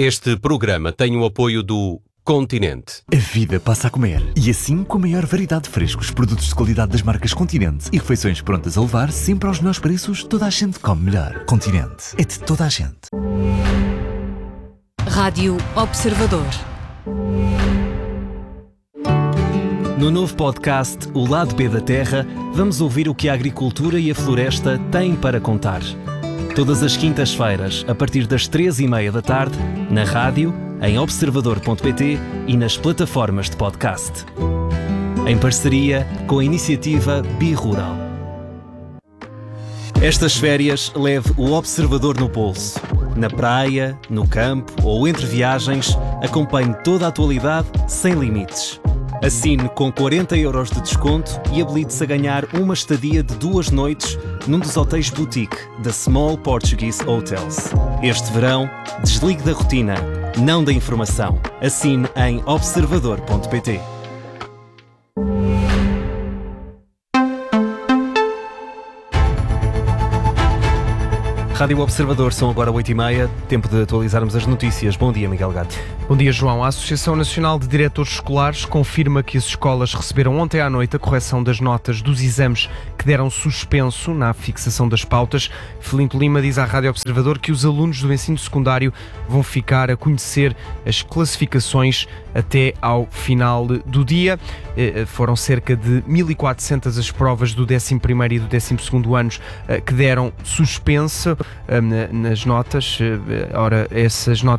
Este programa tem o apoio do Continente. A vida passa a comer. E assim, com a maior variedade de frescos, produtos de qualidade das marcas Continente e refeições prontas a levar, sempre aos melhores preços, toda a gente come melhor. Continente. É de toda a gente. Rádio Observador. No novo podcast O Lado B da Terra, vamos ouvir o que a agricultura e a floresta têm para contar. Todas as quintas-feiras, a partir das 3h30 da tarde, na rádio, em observador.pt e nas plataformas de podcast. Em parceria com a iniciativa Bi-Rural. Estas férias, leve o Observador no bolso. Na praia, no campo ou entre viagens, acompanhe toda a atualidade sem limites. Assine com 40€ de desconto e habilite-se a ganhar uma estadia de 2 noites num dos hotéis boutique da Small Portuguese Hotels. Este verão, desligue da rotina, não da informação. Assine em observador.pt. Rádio Observador, são agora 8h30, tempo de atualizarmos as notícias. Bom dia, Miguel Gato. Bom dia, João. A Associação Nacional de Diretores Escolares confirma que as escolas receberam ontem à noite a correção das notas dos exames que deram suspenso na fixação das pautas. Filinto Lima diz à Rádio Observador que os alunos do ensino secundário vão ficar a conhecer as classificações até ao final do dia. Foram cerca de 1.400 as provas do 11º e do 12º anos que deram suspenso nas notas. Ora, essas notas